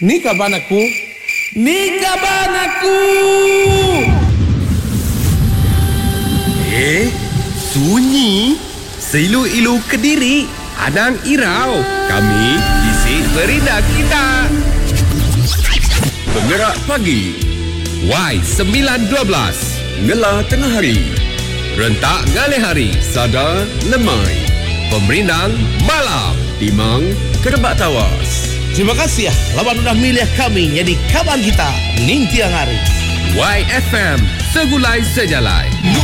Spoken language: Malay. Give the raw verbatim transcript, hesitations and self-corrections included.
Ni kaban aku. Ni kaban aku. Eh, sunyi. Seilu-ilu Kediri, Adang Irau. Kami isi berindah kita. Penggerak pagi. Y sembilan dua belas. Ngelah tengah hari. Rentak ngalih hari. Sada lemai. Pemerindang malam. Timang kerebak tawas. Terima kasih ya lawan udah milih kami jadi kawan kita ning tiang hari. Y F M segulai sejalai.